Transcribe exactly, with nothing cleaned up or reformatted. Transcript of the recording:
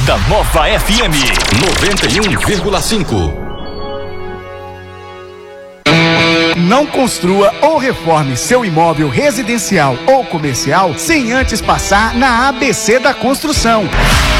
da Nova F M noventa e um vírgula cinco. Não construa ou reforme seu imóvel residencial ou comercial sem antes passar na A B C da Construção.